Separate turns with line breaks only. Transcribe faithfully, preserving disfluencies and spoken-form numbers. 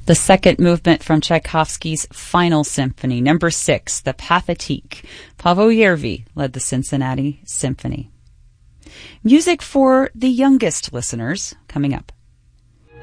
The second movement from Tchaikovsky's Final Symphony, number six, the Pathétique. Paavo Järvi led the Cincinnati Symphony. Music for the youngest listeners, coming up.